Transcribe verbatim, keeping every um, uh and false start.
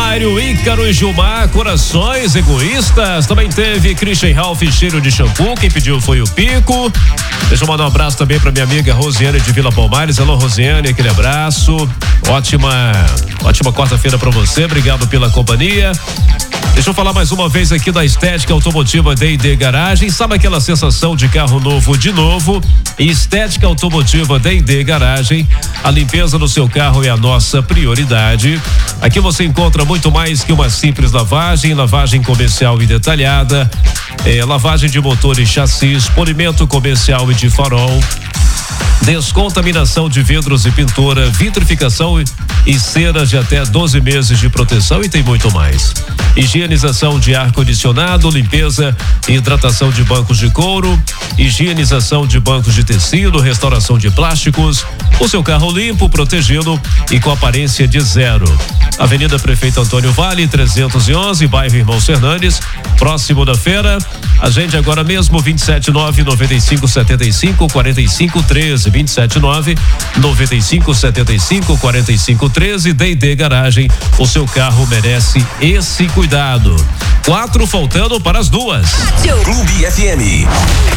Mário, Ícaro e Gilmar, Corações Egoístas. Também teve Christian Ralph, Cheiro de Shampoo. Quem pediu foi o Pico. Deixa eu mandar um abraço também pra minha amiga Rosiane de Vila Palmares. Alô, Rosiane, aquele abraço. Ótima, ótima quarta-feira pra você. Obrigado pela companhia. Deixa eu falar mais uma vez aqui da Estética Automotiva D e D Garagem. Sabe aquela sensação de carro novo de novo? Estética Automotiva D e D Garagem. A limpeza do seu carro é a nossa prioridade. Aqui você encontra muito mais que uma simples lavagem, lavagem comercial e detalhada, é, lavagem de motor e chassis, polimento comercial e de farol, descontaminação de vidros e pintura, vitrificação e ceras de até doze meses de proteção e tem muito mais. Higienização de ar-condicionado, limpeza e hidratação de bancos de couro, higienização de bancos de tecido, restauração de plásticos, o seu carro limpo, protegido e com aparência de zero. Avenida Prefeito Antônio Vale, trezentos e onze, bairro Irmão Fernandes, próximo da feira. Agende agora mesmo vinte e sete nove, noventa e cinco, setenta e cinco, quarenta e cinco, treze, vinte e sete nove, noventa e cinco, setenta e cinco, quarenta e cinco, treze. D e D Garagem, o seu carro merece esse cuidado. Quatro faltando para as duas. Clube F M.